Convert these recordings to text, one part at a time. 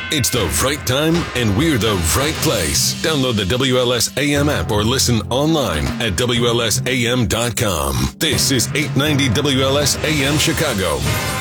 It's the right time, and we're the right place. Download the WLS AM app or listen online at WLSAM.com. This is 890 WLS AM Chicago.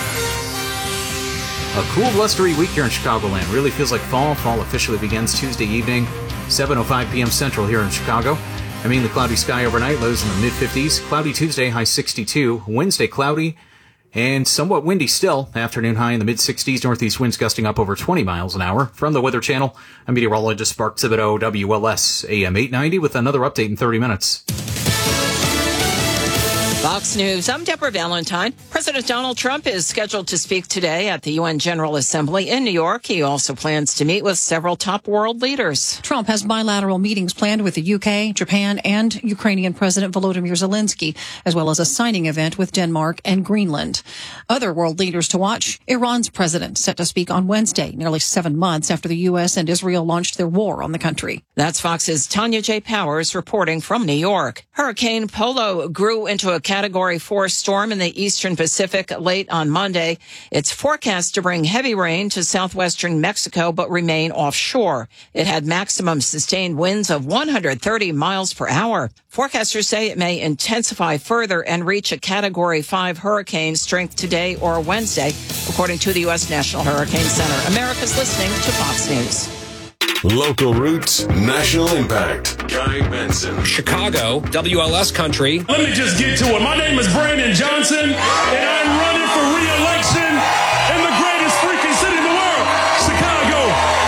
A cool, blustery week here in Chicagoland. Really feels like fall. Fall officially begins Tuesday evening, 7:05 p.m. Central here in Chicago. I mean, the cloudy sky overnight, lows in the mid-50s. Cloudy Tuesday, high 62. Wednesday, cloudy and somewhat windy still. Afternoon high in the mid-60s. Northeast winds gusting up over 20 miles an hour. From the Weather Channel, I'm meteorologist Spark Thibodeau, WLS AM 890, with another update in 30 minutes. Fox News, I'm Deborah Valentine. President Donald Trump is scheduled to speak today at the UN General Assembly in New York. He also plans to meet with several top world leaders. Trump has bilateral meetings planned with the UK, Japan, and Ukrainian President Volodymyr Zelensky, as well as a signing event with Denmark and Greenland. Other world leaders to watch: Iran's president, set to speak on Wednesday, nearly 7 months after the U.S. and Israel launched their war on the country. That's Fox's Tanya J. Powers reporting from New York. Hurricane Polo grew into a Category 4 storm in the eastern Pacific late on Monday. It's forecast to bring heavy rain to southwestern Mexico, but remain offshore. It had maximum sustained winds of 130 miles per hour. Forecasters say it may intensify further and reach a Category 5 hurricane strength today or Wednesday, according to the U.S. National Hurricane Center. America's listening to Fox News. Local roots, national impact. Guy Benson. Chicago, WLS country. Let me just get to it. My name is Brandon Johnson, and I'm running for re-election in the greatest freaking city in the world, Chicago.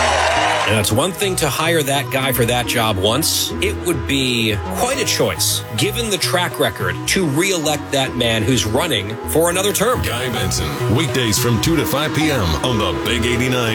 And it's one thing to hire that guy for that job once. It would be quite a choice, given the track record, to re-elect that man who's running for another term. Guy Benson. Weekdays from 2 to 5 p.m. on the Big 89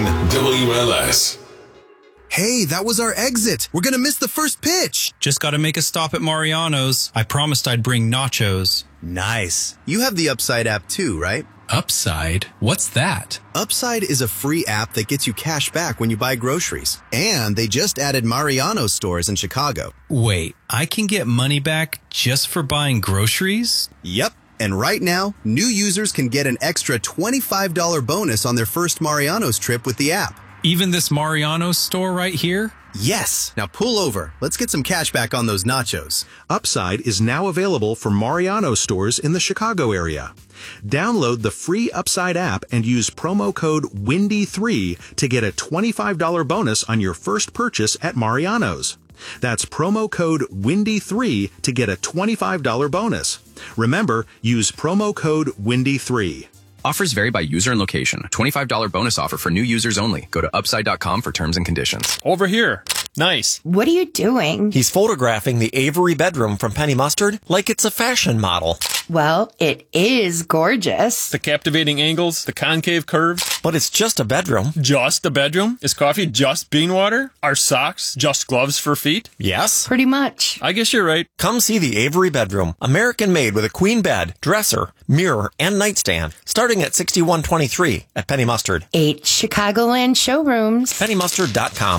WLS. Hey, that was our exit. We're going to miss the first pitch. Just got to make a stop at Mariano's. I promised I'd bring nachos. Nice. You have the Upside app too, right? Upside? What's that? Upside is a free app that gets you cash back when you buy groceries. And they just added Mariano's stores in Chicago. Wait, I can get money back just for buying groceries? Yep. And right now, new users can get an extra $25 bonus on their first Mariano's trip with the app. Even this Mariano's store right here? Yes. Now pull over. Let's get some cash back on those nachos. Upside is now available for Mariano's stores in the Chicago area. Download the free Upside app and use promo code WINDY3 to get a $25 bonus on your first purchase at Mariano's. That's promo code WINDY3 to get a $25 bonus. Remember, use promo code WINDY3. Offers vary by user and location. $25 bonus offer for new users only. Go to upside.com for terms and conditions. Over here. Nice. What are you doing? He's photographing the Avery bedroom from Penny Mustard like it's a fashion model. Well, it is gorgeous. The captivating angles, the concave curves. But it's just a bedroom. Just a bedroom? Is coffee just bean water? Are socks just gloves for feet? Yes. Pretty much. I guess you're right. Come see the Avery bedroom. American made with a queen bed, dresser, mirror, and nightstand. Starting at $61.23 at Penny Mustard. 8 Chicagoland showrooms. PennyMustard.com.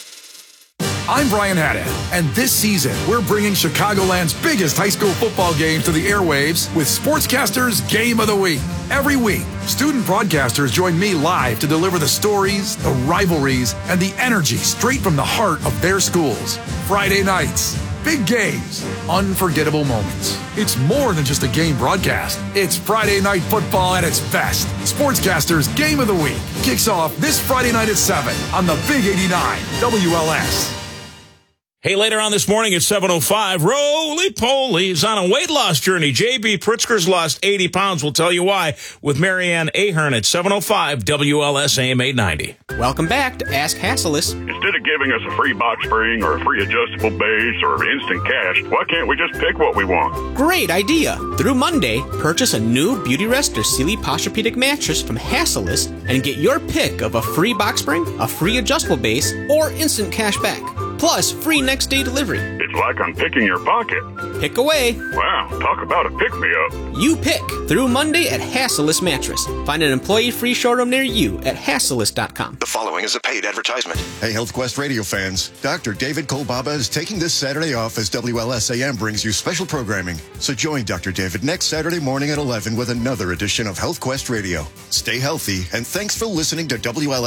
I'm Brian Haddad, and this season, we're bringing Chicagoland's biggest high school football game to the airwaves with Sportscasters Game of the Week. Every week, student broadcasters join me live to deliver the stories, the rivalries, and the energy straight from the heart of their schools. Friday nights, big games, unforgettable moments. It's more than just a game broadcast. It's Friday night football at its best. Sportscasters Game of the Week kicks off this Friday night at 7 on the Big 89 WLS. Hey, later on this morning at 7:05, Roly-Poly's on a weight loss journey. J.B. Pritzker's lost 80 pounds. We'll tell you why with Marianne Ahern at 7:05 WLS AM 890. Welcome back to Ask Hassellus. Instead of giving us a free box spring or a free adjustable base or instant cash, why can't we just pick what we want? Great idea. Through Monday, purchase a new Beautyrest or Sealy Posturepedic mattress from Hassellus and get your pick of a free box spring, a free adjustable base, or instant cash back. Plus, free next day delivery. It's like I'm picking your pocket. Pick away. Wow, talk about a pick-me-up. You pick through Monday at Hassellus Mattress. Find an employee-free showroom near you at Hassellus.com. The following is a paid advertisement. Hey, HealthQuest radio fans. Dr. David Kolbaba is taking this Saturday off as WLSAM brings you special programming. So join Dr. David next Saturday morning at 11 with another edition of HealthQuest Radio. Stay healthy, and thanks for listening to WLS.